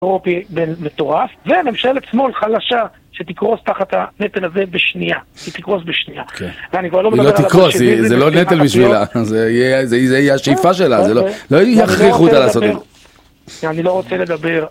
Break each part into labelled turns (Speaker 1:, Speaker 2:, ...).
Speaker 1: אירופי מטורף, וממשלת שמאל חלשה שתקרוס תחת הנטל הזה בשנייה. היא תקרוס בשנייה. ואני כבר לא מדבר על
Speaker 2: הבולשביזם. זה לא נטל בשבילה, זה יהיה השאיפה שלה, לא יכריחו אותה לעשות את זה.
Speaker 1: אני לא רוצה לדבר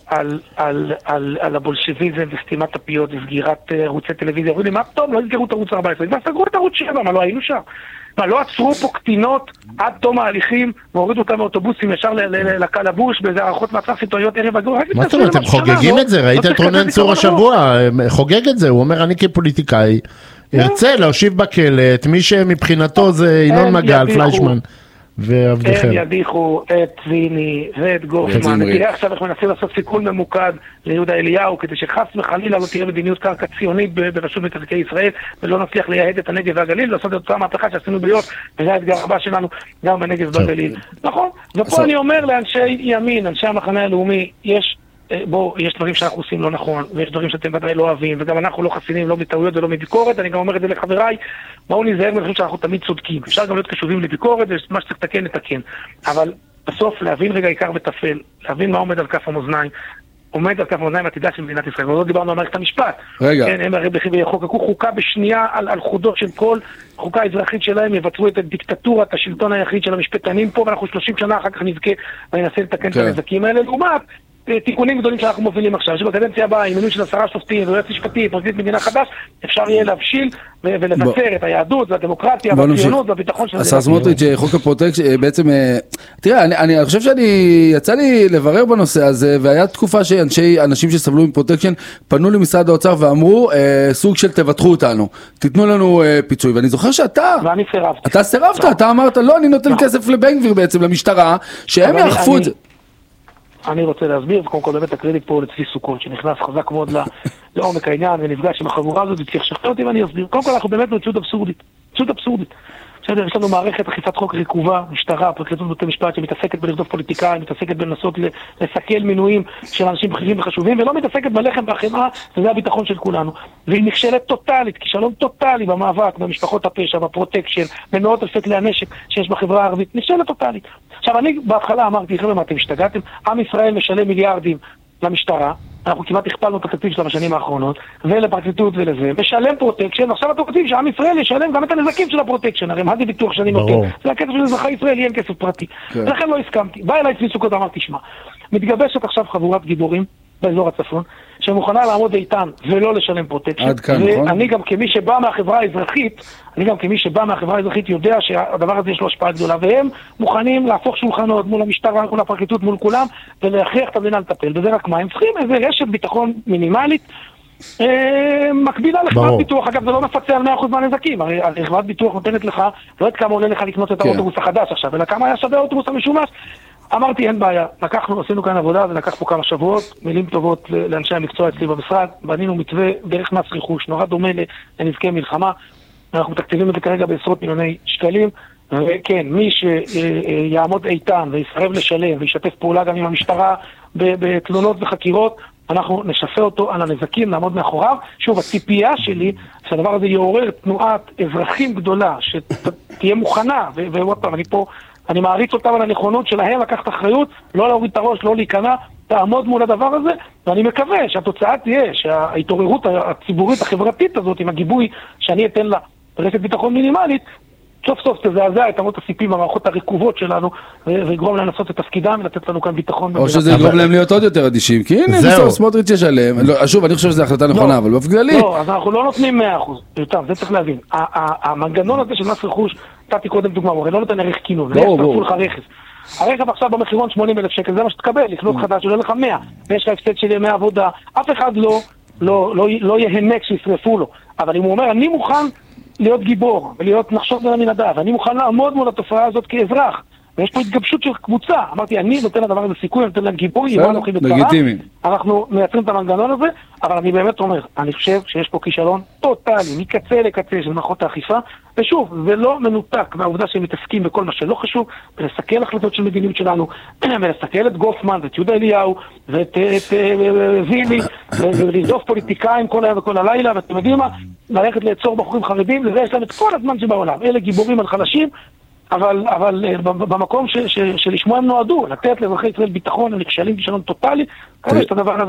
Speaker 1: על הבולשביזם וסתימת הפיות וסגירת ערוצי טלוויזיה. אומרים לי, מה פתאום? לא הסגרו את ערוץ 14. כבר סגרו את ערוץ 7, מה לא היינו שם? מה, לא עצרו פה קטינות עד תום ההליכים והורידו אותם מאוטובוסים ישר לקלבוש באיזה הערכות מעצר סיטואיות ערב הגור?
Speaker 3: מה זאת אומרת, הם חוגגים את זה? ראית את רונן צור השבוע, חוגג את זה, הוא אומר אני כפוליטיקאי ארצה להושיב בכלא את מי שמבחינתו זה ינון מגל, פליישמן ועבדיכם.
Speaker 1: הם ידיחו את צביני ואת גורפמן. תראה עכשיו איך מנסים לעשות סיכול ממוקד ליהודה אליהו, כדי שחס וחלילה לא תהיה מדיניות קרקע ציונית ברשות מקרקעי ישראל, ולא נצליח לייהד את הנגב והגליל, לעשות את אותה מהפכה שעשינו ביו"ש, וזה האתגר הבא שלנו גם בנגב והגליל. נכון? ופה אני אומר לאנשי ימין, אנשי המחנה הלאומי, יש דברים שאנחנו עושים לא נכון, ויש דברים שאתם ודאי לא אוהבים, וגם אנחנו לא חסינים, לא מטעויות ולא מביקורת. אני גם אומר את זה לחבריי, בואו נזהר מזה שאנחנו תמיד צודקים. אפשר גם להיות קשובים לביקורת, ומה שצריך לתקן, נתקן. אבל בסוף להבין רגע עיקר וטפל, להבין מה עומד על כף המאזניים, עומד על כף המאזניים עתידה של מדינת ישראל. ולא דיברנו על מערכת המשפט.
Speaker 2: רגע.
Speaker 1: כן, הם הרי חוקקו חוקה בשנייה על חודו של כל חוקה האזרחית שלהם, יבצעו את הדיקטטורת, השלטון היחיד של המשפטנים פה, ואנחנו 30 שנה אחר כך נזכה וננסה לתקן את הנזקים האלה. לעומת תיקונים גדולים שאנחנו מובילים עכשיו, שבקדנציה הבאה, עם מינוי של 10 שופטים ויועץ משפטי, פרקליט מדינה חדש, אפשר יהיה להבשיל ולבצר את היהדות והדמוקרטיה והציונות והביטחון של
Speaker 2: השר סמוטריץ', חוק הפרוטקשן, בעצם, תראה, אני חושב יצא לי לברר בנושא הזה, והיה תקופה שאנשים שסבלו מפרוטקשן פנו למשרד האוצר ואמרו, סוג של תבטחו אותנו, תיתנו לנו פיצוי, ואני זוכר שאתה,
Speaker 1: ואני סירבתי.
Speaker 2: אתה סירבת, אתה אמרת, לא, אני נותן כסף לבן גביר בעצם, למשטרה, שהם יאכפו את זה.
Speaker 1: אני רוצה להסביר, קודם כל באמת הקרדיט פה לצבי סוכות, שנכנס חזק מאוד לעומק העניין, ונפגש עם החבורה הזאת, וצריך לשחרר אותי ואני אסביר. קודם כל אנחנו באמת במציאות אבסורדית. מציאות אבסורדית. בסדר, יש לנו מערכת אכיפת חוק רקובה, משטרה, פרקליטות בתי משפט, שמתעסקת בלרדוף פוליטיקאים, מתעסקת בלנסות לסכל מינויים של אנשים בכירים וחשובים, ולא מתעסקת בלחם והחמאה, וזה הביטחון של כולנו. והיא נכשלת טוטלית, כישלון טוטלי במאבק, במשפחות הפשע, בפרוטקשן, במאות אלפי כלי הנשק שיש בחברה הערבית, נכשלת טוטלית. עכשיו אני בהתחלה אמרתי, חבר'ה, מה אתם השתגעתם? עם ישראל משלם מיליארדים למשטרה, אנחנו כמעט הכפלנו את התקציב שלה בשנים האחרונות, ולפרקליטות ולזה, משלם פרוטקשן, ועכשיו אתם רוצים שעם ישראל ישלם גם את הנזקים של הפרוטקשן, הרי מה זה ביטוח שאני נותן? זה הכסף של אזרחי ישראל, יהיה כסף פרטי. ולכן לא הסכמתי. בא אליי צבי סוכות ואמרתי, שמע, מתגבשת עכשיו חבורת גיבורים באזור הצפון, שמוכנה לעמוד איתן ולא לשלם פרוטקשן. ואני גם כמי שבא מהחברה האזרחית, יודע שהדבר הזה יש לו השפעה גדולה, והם מוכנים להפוך שולחנות מול המשטרה, מול הפרקליטות, מול כולם, ולהכריח את המדינה לטפל. וזה רק מה, הם צריכים איזה רשת ביטחון מינימלית, מקבילה לחברת ביטוח. אגב, זה לא מפצה על 100% מהנזקים. הרי חברת ביטוח נותנת לך, לא את כמה עולה לך לקנות את האוטובוס החדש עכשיו, אלא כמה היה שווה האוטובוס המשומש. אמרתי, אין בעיה. עשינו כאן עבודה, זה לקח פה כמה שבועות, מילים טובות לאנשי המקצוע אצלי במשרד, בנינו מתווה דרך מס רכוש, נורא דומה לנזקי מלחמה. אנחנו מתקציבים את זה כרגע בעשרות מיליוני שקלים, וכן, מי שיעמוד איתן ויסרב לשלם וישתף פעולה גם עם המשטרה בתלונות וחקירות, אנחנו נשפה אותו על הנזקים, נעמוד מאחוריו. שוב, הציפייה שלי, שהדבר הזה יעורר תנועת אזרחים גדולה, שתהיה מוכנה, ועוד פעם, אני מעריץ אותם על הנכונות שלהם לקחת אחריות, לא להוריד את הראש, לא להיכנע, תעמוד מול הדבר הזה, ואני מקווה שהתוצאה תהיה, שההתעוררות הציבורית החברתית הזאת, עם הגיבוי שאני אתן לה רשת ביטחון מינימלית, סוף סוף תזעזע את אמות הסיפים במערכות הרקובות שלנו, ויגרום להם לעשות את תפקידם ולתת לנו כאן ביטחון.
Speaker 2: או שזה יגרום להם להיות עוד יותר אדישים, כי הנה, בסוף סמוטריץ' ישלם. שוב, אני חושב שזו החלטה נכונה, אבל באופן כללי.
Speaker 1: לא, אז אנחנו לא נותנים 100%. זה צריך להבין. המנגנון הזה של מס רכוש, נתתי קודם דוגמה, הרי לא נותן ערך כינון, פרצו לך רכס. הרכב עכשיו במחירון 80,000 שקל, זה מה שתקבל, לקנות חדש, עולה לך 100, ויש לך הפסד של ימי עבודה. אף אחד לא יהנה כשישרפו לו. אבל אם הוא אומר, אני מוכן להיות גיבור, ולהיות נחשוב מן המנדב, ואני מוכן לעמוד מול התופעה הזאת כאזרח, ויש פה התגבשות של קבוצה. אמרתי, אני נותן לדבר הזה סיכוי, נותן להם גיבוי, אנחנו מייצרים את המנגנון הזה, אבל אני באמת אומר, אני חושב שיש פה כישלון טוטלי, מקצה לקצה של מערכות האכיפה, ושוב, זה לא מנותק מהעובדה שהם מתעסקים בכל מה שלא חשוב, ולסכל החלטות של מדיניות שלנו, ולסכל את גופמן, ואת יהודה אליהו, ואת זילי, ולרדוף פוליטיקאים כל היום וכל הלילה, ואתם יודעים מה? ללכת לעצור בחורים חרדים, לזה יש להם את כל הזמן שבעולם. אלה גיבורים על חלשים, אבל במקום שלשמו הם נועדו, לתת לאזרחי ישראל ביטחון, הנכשלים כישלון טוטלי, כאן יש את הדבר הזה